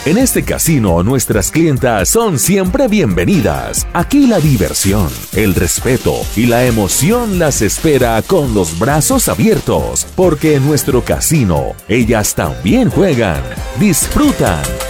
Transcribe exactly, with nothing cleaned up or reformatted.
En este casino, nuestras clientas son siempre bienvenidas. Aquí la diversión, el respeto y la emoción las espera con los brazos abiertos, porque en nuestro casino, ellas también juegan, disfrutan